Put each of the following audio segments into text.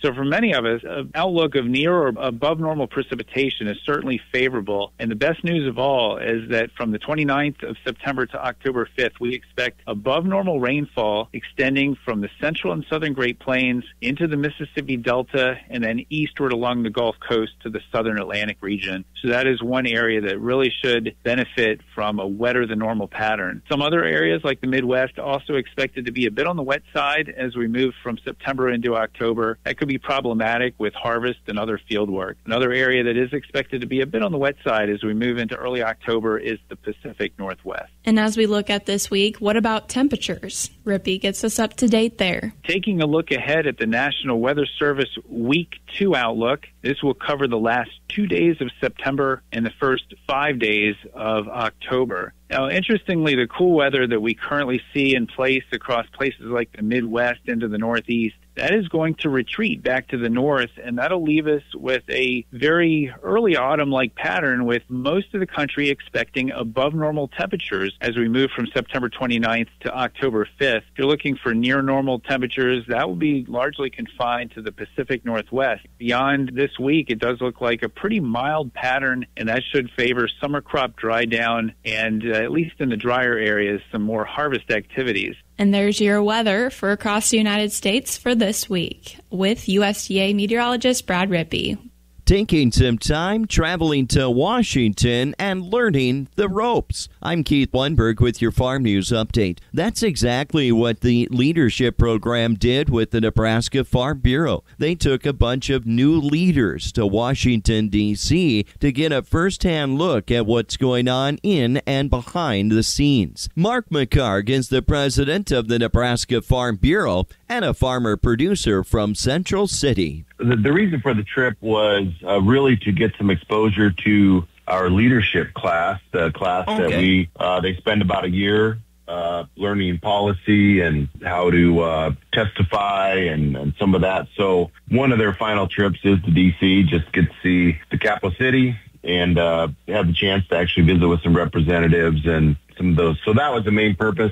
So for many of us, an outlook of near or above normal precipitation is certainly favorable. And the best news of all is that from the 29th of September to October 5th, we expect above normal rainfall extending from the central and southern Great Plains into the Mississippi Delta and then eastward along the Gulf Coast to the southern Atlantic region. So that is one area that really should benefit from a wetter than normal pattern. Some other areas like the Midwest also expected to be a bit on the wet side as we move from September into October. That could be problematic with harvest and other field work. Another area that is expected to be a bit on the wet side as we move into early October is the Pacific Northwest. And as we look at this week, what about temperatures? Rippey gets us up to date there. Taking a look ahead at the National Weather Service Week 2 outlook, this will cover the last 2 days of September and the first 5 days of October. Now, interestingly, the cool weather that we currently see in place across places like the Midwest into the Northeast, that is going to retreat back to the north, and that'll leave us with a very early autumn-like pattern with most of the country expecting above normal temperatures as we move from September 29th to October 5th. If you're looking for near normal temperatures, that will be largely confined to the Pacific Northwest. Beyond this week, it does look like a pretty mild pattern, and that should favor summer crop dry down and, at least in the drier areas, some more harvest activities. And there's your weather for across the United States for this week with USDA meteorologist Brad Rippey. Taking some time, traveling to Washington, and learning the ropes. I'm Keith Lundberg with your Farm News Update. That's exactly what the leadership program did with the Nebraska Farm Bureau. They took a bunch of new leaders to Washington, D.C. to get a first-hand look at what's going on in and behind the scenes. Mark McHargue is the president of the Nebraska Farm Bureau and a farmer-producer from Central City. The reason for the trip was really to get some exposure to our leadership class, the class that they spend about a year learning policy and how to testify and some of that. So one of their final trips is to D.C., just get to see the capital city and have the chance to actually visit with some representatives and some of those. So that was the main purpose.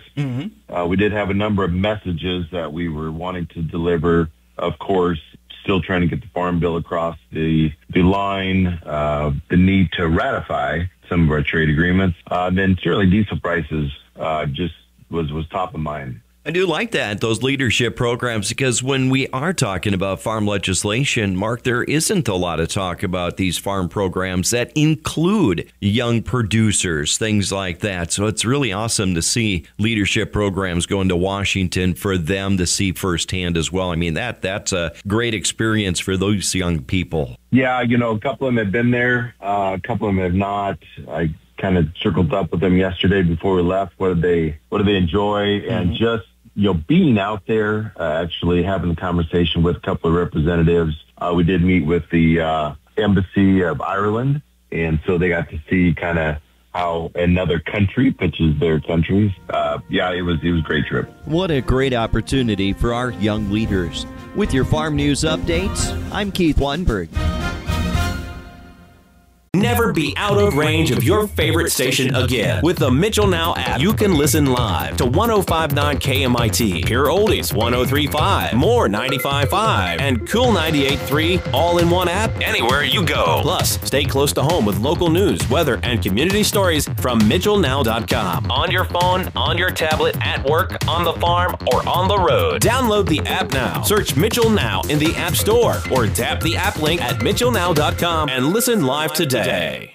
We did have a number of messages that we were wanting to deliver. Of course, still trying to get the Farm Bill across the line, the need to ratify some of our trade agreements. Then certainly diesel prices just was top of mind. I do like that, those leadership programs, because when we are talking about farm legislation, Mark, there isn't a lot of talk about these farm programs that include young producers, things like that. So it's really awesome to see leadership programs going to Washington for them to see firsthand as well. I mean, that's a great experience for those young people. Yeah, a couple of them have been there, a couple of them have not. I kind of circled up with them yesterday before we left. What did they enjoy? And just being out there, actually having a conversation with a couple of representatives. We did meet with the Embassy of Ireland, and so they got to see kind of how another country pitches their countries. It was a great trip. What a great opportunity for our young leaders. With your Farm News Updates, I'm Keith Lundberg. Never be out of range of your favorite station again. With the Mitchell Now app, you can listen live to 105.9 KMIT, Pure Oldies 103.5, More 95.5, and Cool 98.3 all in one app anywhere you go. Plus, stay close to home with local news, weather, and community stories from MitchellNow.com. On your phone, on your tablet, at work, on the farm, or on the road. Download the app now. Search Mitchell Now in the App Store or tap the app link at MitchellNow.com and listen live today.